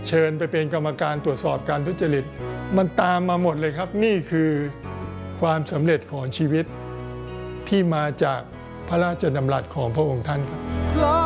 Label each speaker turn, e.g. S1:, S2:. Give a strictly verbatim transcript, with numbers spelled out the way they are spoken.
S1: เชิญไปเป็นกรรมการตรวจสอบการทุจริตมันตามมาหมดเลยครับนี่คือความสำเร็จของชีวิตที่มาจากพระราชดำรัสของพระองค์ท่านครับ